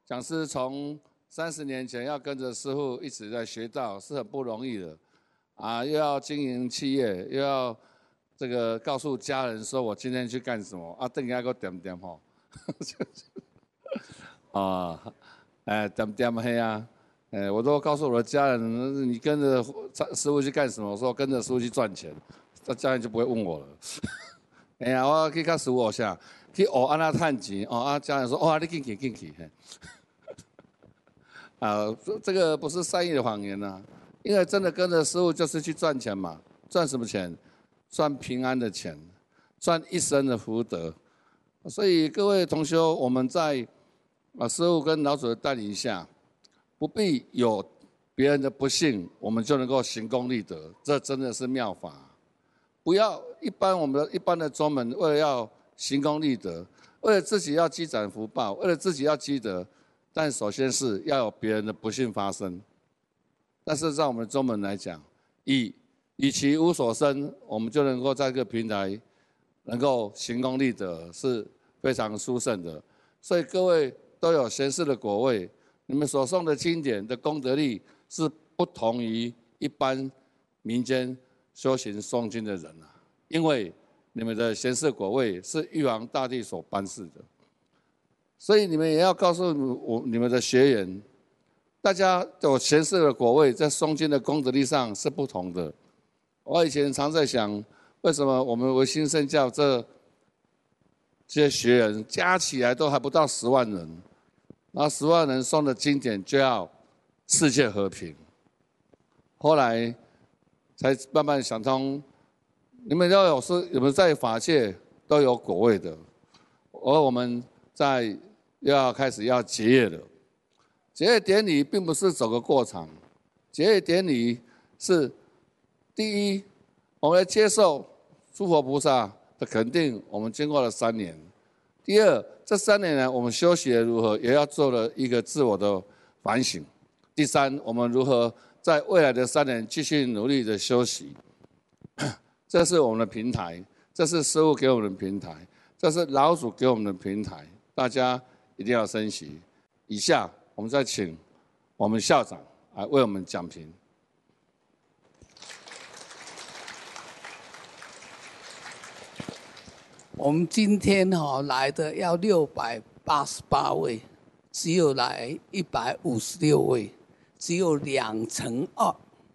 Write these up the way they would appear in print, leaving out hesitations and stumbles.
讲师从30年前要跟着师父一直在学道，是很不容易的啊！又要经营企业，又要这个告诉家人说我今天去干什么啊？等下个点点吼，啊，点点嘿啊！我都告诉我的家人，你跟着师父去干什么？我说跟着师父去赚钱，那家人就不会问我了。哎呀，我去跟师父学，去学安怎赚钱哦啊！家人说哇，你进去进去。啊，这个不是善意的谎言呐，因为真的跟着师父就是去赚钱嘛，赚什么钱？赚平安的钱，赚一生的福德。所以各位同修，我们在师父跟老祖的带领下，不必有别人的不幸，我们就能够行功立德，这真的是妙法。不要我们一般的宗门为了要行功立德，为了自己要积攒福报，为了自己要积德。但首先是要有别人的不幸发生，但是在我们宗门来讲，以其无所生，我们就能够在这个平台能够行功立德，是非常殊胜的。所以各位都有贤士的果位，你们所诵的经典的功德力是不同于一般民间修行诵经的人啊，因为你们的贤士果位是玉皇大帝所颁赐的。所以你们也要告诉你们的学员，大家有贤士的果位，在诵经的功德力上是不同的。我以前常在想，为什么我们维新圣教这些学员加起来都还不到10万人，然后10万人诵的经典就要世界和平。后来才慢慢想通，你们在法界都有果位的，而我们又要开始要结业了。结业典礼并不是走个过场，结业典礼是第一，我们来接受诸佛菩萨的肯定，我们经过了3年。第二，这3年来我们修习的如何，也要做了一个自我的反省。第三，我们如何在未来的3年继续努力的修习。这是我们的平台，这是师父给我们的平台，这是老祖给我们的平台，大家一定要珍惜。以下我们再请我们校长来为我们讲评。 我们今天来的要688位，只有来156位，只有2%。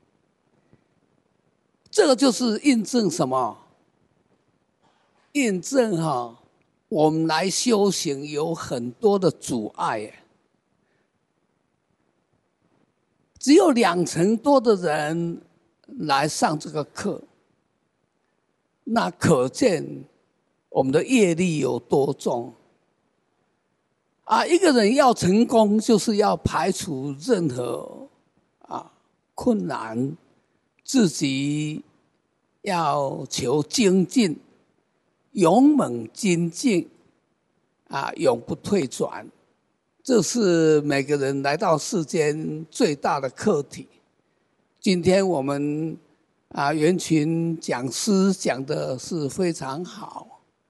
这个就是印证什么？印证我们来修行有很多的阻碍。只有2%多的人来上这个课，那可见我们的业力有多重啊！一个人要成功，就是要排除任何困难，自己要求精进，勇猛精进永不退转。这是每个人来到世间最大的课题。今天我们袁群讲师讲的是非常好。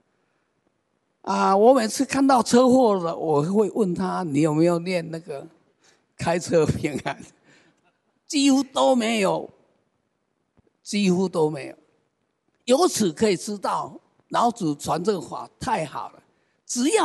我每次看到车祸了，我会问他你有没有念那个开车平安？几乎都没有，几乎都没有。由此可以知道，老祖传这个法太好了，只要